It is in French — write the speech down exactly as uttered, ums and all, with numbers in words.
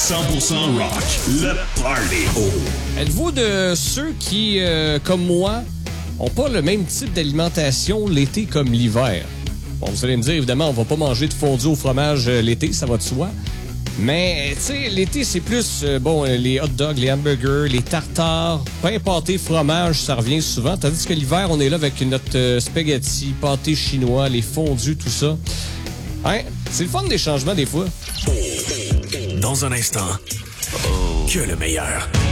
cent pour cent rock, le Party Hour. Êtes-vous de ceux qui, euh, comme moi, ont pas le même type d'alimentation l'été comme l'hiver? Bon, vous allez me dire, évidemment, on va pas manger de fondu au fromage euh, l'été, ça va de soi. Mais, tu sais, l'été, c'est plus, euh, bon, euh, les hot dogs, les hamburgers, les tartares, pain pâté, fromage, ça revient souvent. Tandis que l'hiver, on est là avec notre euh, spaghetti, pâté chinois, les fondus, tout ça. Hein? C'est le fun des changements, des fois. Dans un instant, oh. que le meilleur.